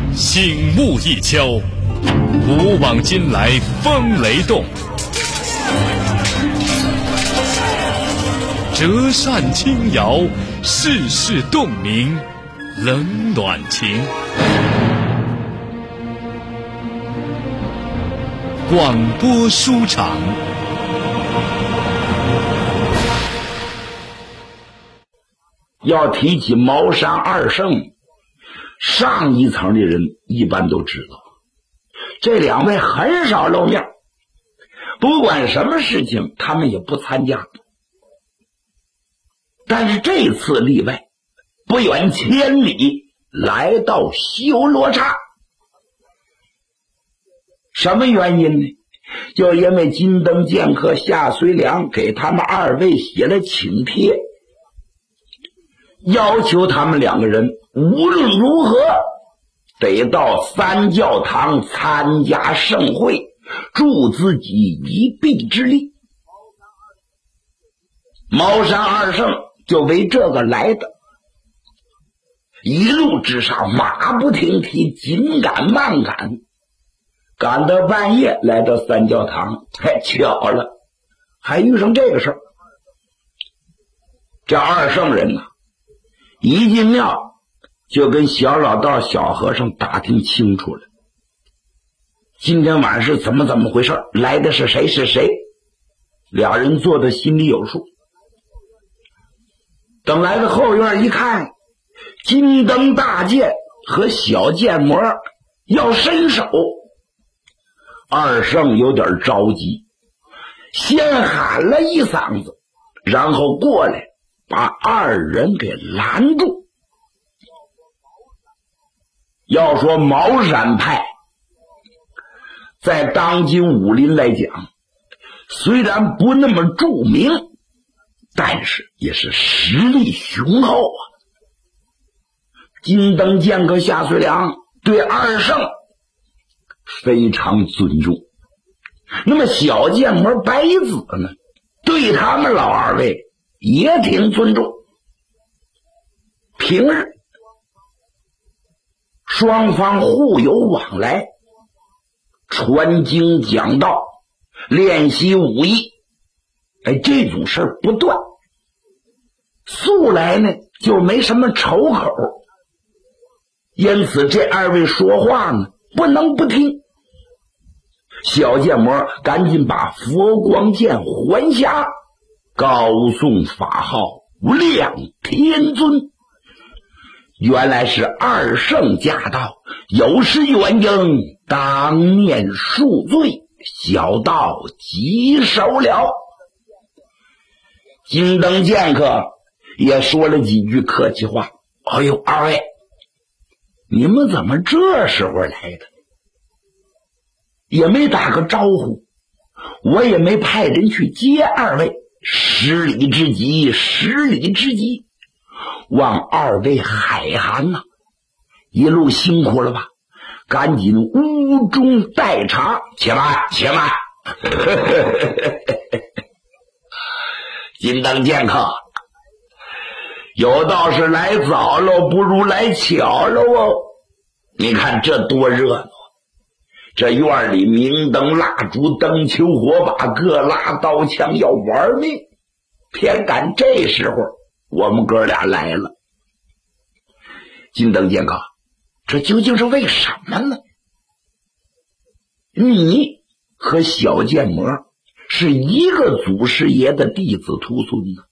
醒目一敲，古往今来风雷动，折扇轻摇，世事洞明冷暖情。广播书场。 要提起茅山二圣，上一层的人一般都知道，这两位很少露面，不管什么事情他们也不参加。但是这次例外，不远千里来到修罗刹。什么原因呢？就因为金灯剑客夏随良给他们二位写了请帖，要求他们两个人无论如何得到三教堂参加盛会，助自己一臂之力。茅山二圣就为这个来的，一路之上马不停蹄，紧赶慢赶，赶到半夜来到三教堂，巧了，还遇上这个事儿。这二圣人呢，一进庙就跟小老道小和尚打听清楚了，今天晚上是怎么回事，来的是谁，俩人做的心里有数。等来到后院一看，金灯大剑和小剑魔要伸手，二圣有点着急，先喊了一嗓子，然后过来把二人给拦住。要说茅山派在当今武林来讲，虽然不那么著名，但是也是实力雄厚啊。金灯剑客夏随良对二圣非常尊重，那么小剑魔白子呢，对他们老二位也挺尊重。平日双方互有往来，传经讲道，练习武艺，这种事儿不断，素来呢就没什么仇口，因此这二位说话呢不能不听。小剑魔赶紧把佛光剑还下，高颂法号亮天尊。原来是二圣驾到，有失远迎，当面恕罪，小道棘手了。金灯剑客也说了几句客气话，哎呦，二位你们怎么这时候来的？也没打个招呼，我也没派人去接二位，失礼之极，望二位海涵呐，一路辛苦了吧，赶紧屋中待茶。且慢金灯剑客，有道是来早了不如来巧了哦。你看这多热闹，这院里明灯蜡烛，灯球火把，各拉刀枪要玩命，偏赶这时候我们哥俩来了。金灯剑客，这究竟是为什么呢？你和小剑魔是一个祖师爷的弟子徒孙呢，